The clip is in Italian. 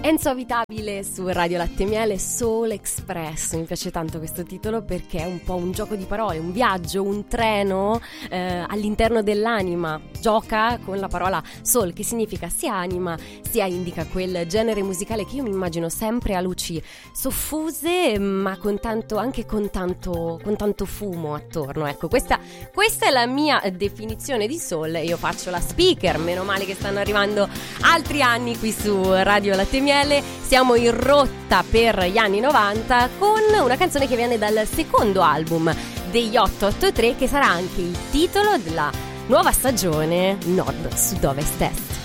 Enzo Abitabile su Radio Latte e Miele, Soul Express. Mi piace tanto questo titolo perché è un po' un gioco di parole, un viaggio, un treno all'interno dell'anima. Gioca con la parola soul, che significa sia anima, sia indica quel genere musicale che io mi immagino sempre a luci soffuse, ma anche con tanto fumo attorno. Ecco, questa è la mia definizione di soul. Io faccio la speaker, meno male che stanno arrivando altri anni qui su Radio Latte e Miele. Siamo in rotta per gli anni 90 con una canzone che viene dal secondo album degli 883, che sarà anche il titolo della nuova stagione Nord Sud Ovest Est.